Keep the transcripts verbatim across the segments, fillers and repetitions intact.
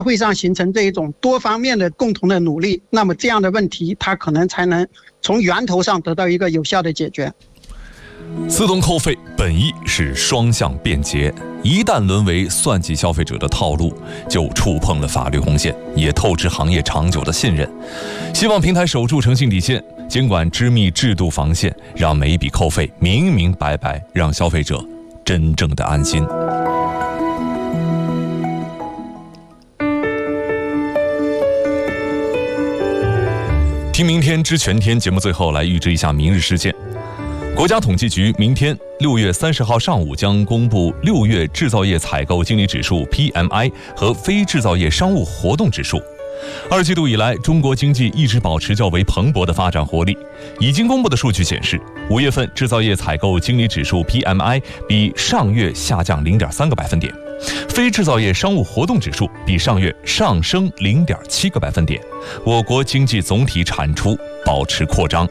会上形成这一种多方面的共同的努力，那么这样的问题它可能才能从源头上得到一个有效的解决。 自动扣费本意是双向便捷，一旦沦为算计消费者的套路，就触碰了法律红线，也透支行业长久的信任。希望平台守住诚信底线，监管织密制度防线，让每一笔扣费明明白白，让消费者真正的安心。听明天知全天节目最后来预知一下明日事件。国家统计局明天六月三十号上午将公布六月制造业采购经理指数 P M I 和非制造业商务活动指数。二季度以来，中国经济一直保持较为蓬勃的发展活力。已经公布的数据显示，五月份制造业采购经理指数 P M I 比上月下降 零点三个百分点，非制造业商务活动指数比上月上升 零点七个百分点。我国经济总体产出保持扩张。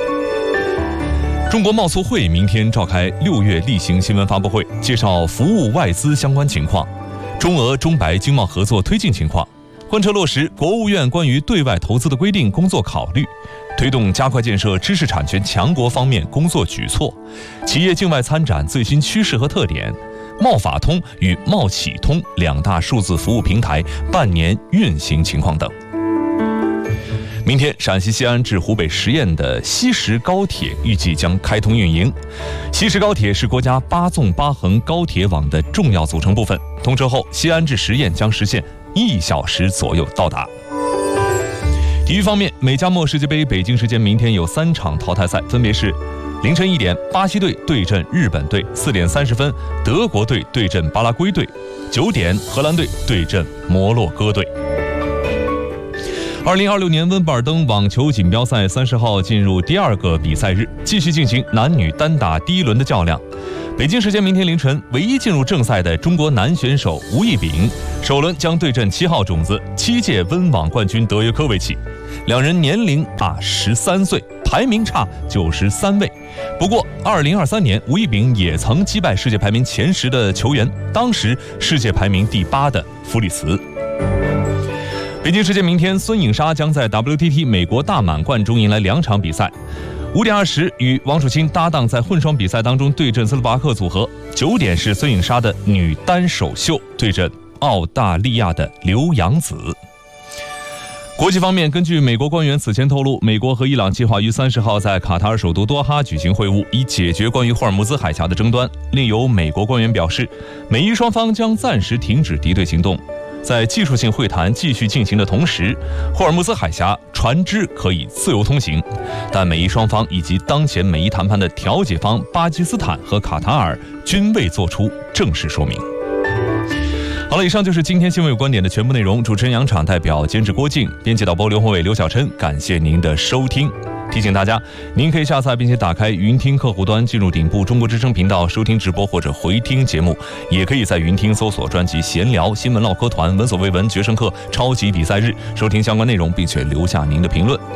中国贸促会明天召开六月例行新闻发布会，介绍服务外资相关情况、中俄中白经贸合作推进情况，贯彻落实国务院关于对外投资的规定工作考虑，推动加快建设知识产权强国方面工作举措，企业境外参展最新趋势和特点，贸法通与贸企通两大数字服务平台半年运行情况等。明天，陕西西安至湖北十堰的西石高铁预计将开通运营。西石高铁是国家八纵八横高铁网的重要组成部分，通车后，西安至十堰将实现一小时左右到达。体育方面，美加墨世界杯北京时间明天有三场淘汰赛，分别是凌晨一点，巴西队对阵日本队；四点三十分，德国队对阵巴拉圭队；九点，荷兰队对阵摩洛哥队。二零二六年温布尔登网球锦标赛三十号进入第二个比赛日，继续进行男女单打第一轮的较量。北京时间明天凌晨，唯一进入正赛的中国男选手吴亦丙，首轮将对阵七号种子、七届温网冠军德约科维奇。两人年龄大十三岁，排名差九十三位。不过，二零二三年吴亦丙也曾击败世界排名前十的球员，当时世界排名第八的弗里茨。北京时间明天，孙颖莎将在 W T T 美国大满贯中迎来两场比赛。五点二十，与王楚钦搭档在混双比赛当中对阵斯洛伐克组合。九点是孙颖莎的女单首秀对阵澳大利亚的刘洋子。国际方面，根据美国官员此前透露，美国和伊朗计划于三十号在卡塔尔首都多哈举行会晤，以解决关于霍尔木兹海峡的争端。另有美国官员表示，美伊双方将暂时停止敌对行动。在技术性会谈继续进行的同时，霍尔木兹海峡船只可以自由通行，但美伊双方以及当前美伊谈判的调解方巴基斯坦和卡塔尔均未作出正式说明。好了，以上就是今天新闻有观点的全部内容。主持人杨昶，代表监制郭靖，编辑导播刘宏伟、刘小琛，感谢您的收听。提醒大家，您可以下载并且打开云听客户端，进入顶部中国之声频道收听直播或者回听节目，也可以在云听搜索专辑闲聊、新闻唠嗑团、闻所未闻、决胜课、超级比赛日收听相关内容，并且留下您的评论。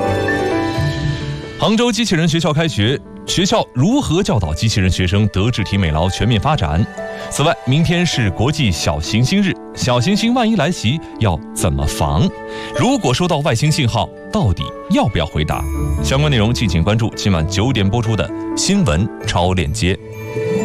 杭州机器人学校开学，学校如何教导机器人学生德智体美劳全面发展？此外，明天是国际小行星日，小行星万一来袭要怎么防？如果收到外星信号，到底要不要回答？相关内容敬请关注今晚九点播出的新闻超链接。